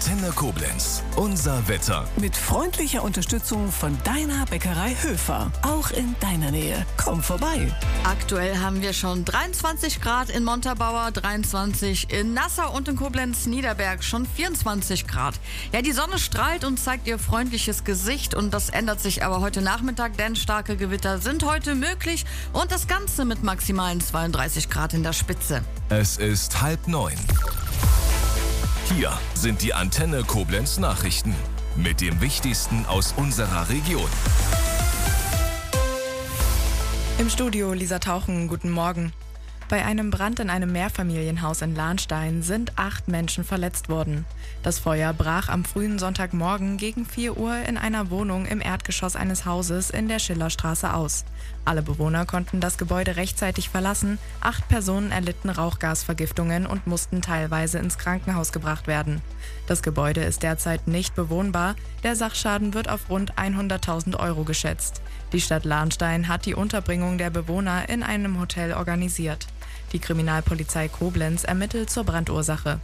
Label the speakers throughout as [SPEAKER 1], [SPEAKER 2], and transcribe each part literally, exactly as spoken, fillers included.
[SPEAKER 1] Antenne Koblenz. Unser Wetter.
[SPEAKER 2] Mit freundlicher Unterstützung von deiner Bäckerei Höfer. Auch in deiner Nähe. Komm vorbei.
[SPEAKER 3] Aktuell haben wir schon dreiundzwanzig Grad in Montabaur, dreiundzwanzig in Nassau und in Koblenz-Niederberg schon vierundzwanzig Grad. Ja, die Sonne strahlt und zeigt ihr freundliches Gesicht und das ändert sich aber heute Nachmittag, denn starke Gewitter sind heute möglich und das Ganze mit maximalen zweiunddreißig Grad in der Spitze.
[SPEAKER 1] Es ist halb neun. Hier sind die Antenne Koblenz Nachrichten mit dem Wichtigsten aus unserer Region.
[SPEAKER 4] Im Studio Lisa Tauchen, guten Morgen. Bei einem Brand in einem Mehrfamilienhaus in Lahnstein sind acht Menschen verletzt worden. Das Feuer brach am frühen Sonntagmorgen gegen vier Uhr in einer Wohnung im Erdgeschoss eines Hauses in der Schillerstraße aus. Alle Bewohner konnten das Gebäude rechtzeitig verlassen. Acht Personen erlitten Rauchgasvergiftungen und mussten teilweise ins Krankenhaus gebracht werden. Das Gebäude ist derzeit nicht bewohnbar. Der Sachschaden wird auf rund hunderttausend Euro geschätzt. Die Stadt Lahnstein hat die Unterbringung der Bewohner in einem Hotel organisiert. Die Kriminalpolizei Koblenz ermittelt zur Brandursache.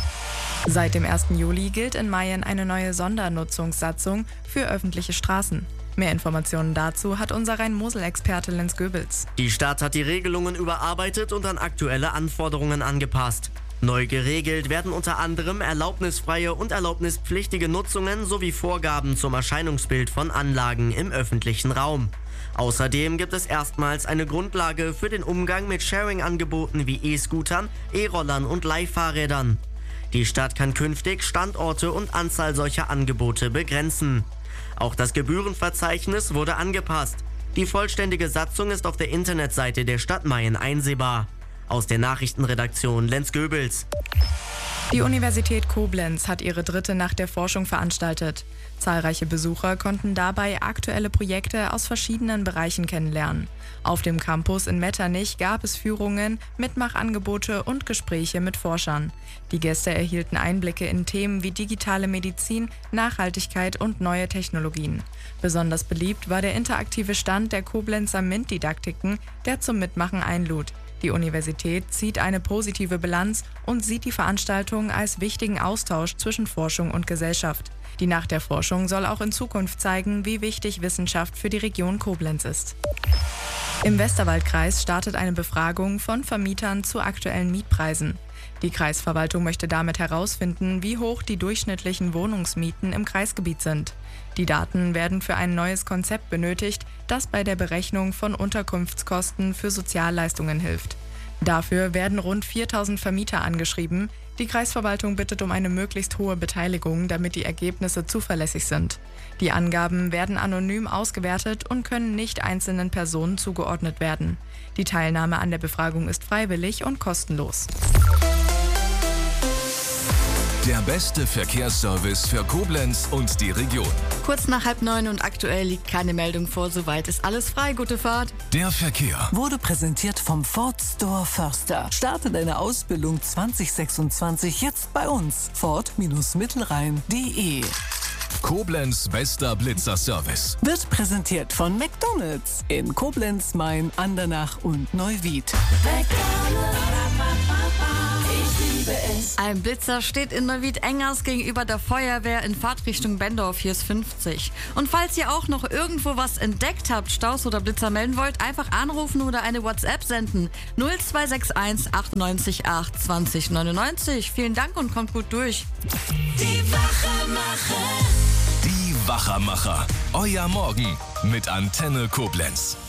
[SPEAKER 4] Seit dem ersten Juli gilt in Mayen eine neue Sondernutzungssatzung für öffentliche Straßen. Mehr Informationen dazu hat unser Rhein-Mosel-Experte Lenz Goebels.
[SPEAKER 5] Die Stadt hat die Regelungen überarbeitet und an aktuelle Anforderungen angepasst. Neu geregelt werden unter anderem erlaubnisfreie und erlaubnispflichtige Nutzungen sowie Vorgaben zum Erscheinungsbild von Anlagen im öffentlichen Raum. Außerdem gibt es erstmals eine Grundlage für den Umgang mit Sharing-Angeboten wie E-Scootern, E-Rollern und Leihfahrrädern. Die Stadt kann künftig Standorte und Anzahl solcher Angebote begrenzen. Auch das Gebührenverzeichnis wurde angepasst. Die vollständige Satzung ist auf der Internetseite der Stadt Mayen einsehbar. Aus der Nachrichtenredaktion Lenz Goebels.
[SPEAKER 4] Die Universität Koblenz hat ihre dritte Nacht der Forschung veranstaltet. Zahlreiche Besucher konnten dabei aktuelle Projekte aus verschiedenen Bereichen kennenlernen. Auf dem Campus in Metternich gab es Führungen, Mitmachangebote und Gespräche mit Forschern. Die Gäste erhielten Einblicke in Themen wie digitale Medizin, Nachhaltigkeit und neue Technologien. Besonders beliebt war der interaktive Stand der Koblenzer MINT-Didaktiken, der zum Mitmachen einlud. Die Universität zieht eine positive Bilanz und sieht die Veranstaltung als wichtigen Austausch zwischen Forschung und Gesellschaft. Die Nacht der Forschung soll auch in Zukunft zeigen, wie wichtig Wissenschaft für die Region Koblenz ist. Im Westerwaldkreis startet eine Befragung von Vermietern zu aktuellen Mietpreisen. Die Kreisverwaltung möchte damit herausfinden, wie hoch die durchschnittlichen Wohnungsmieten im Kreisgebiet sind. Die Daten werden für ein neues Konzept benötigt, das bei der Berechnung von Unterkunftskosten für Sozialleistungen hilft. Dafür werden rund viertausend Vermieter angeschrieben. Die Kreisverwaltung bittet um eine möglichst hohe Beteiligung, damit die Ergebnisse zuverlässig sind. Die Angaben werden anonym ausgewertet und können nicht einzelnen Personen zugeordnet werden. Die Teilnahme an der Befragung ist freiwillig und kostenlos.
[SPEAKER 1] Der beste Verkehrsservice für Koblenz und die Region.
[SPEAKER 3] Kurz nach halb neun und aktuell liegt keine Meldung vor. Soweit ist alles frei. Gute Fahrt.
[SPEAKER 1] Der Verkehr
[SPEAKER 2] Wurde präsentiert vom Ford Store Förster. Starte deine Ausbildung zwanzig sechsundzwanzig jetzt bei uns. Ford Mittelrhein punkt de.
[SPEAKER 1] Koblenz bester Blitzer-Service.
[SPEAKER 2] Wird präsentiert von McDonald's in Koblenz, Mayen, Andernach und Neuwied.
[SPEAKER 3] Ein Blitzer steht in Neuwied-Engers gegenüber der Feuerwehr in Fahrtrichtung Bendorf. Hier ist fünfzig. Und falls ihr auch noch irgendwo was entdeckt habt, Staus oder Blitzer melden wollt, einfach anrufen oder eine WhatsApp senden. null zwei sechs eins achtundneunzig acht zwanzig neunundneunzig. Vielen Dank und kommt gut durch.
[SPEAKER 6] Die Wachermacher.
[SPEAKER 1] Die Wachermacher. Euer Morgen mit Antenne Koblenz.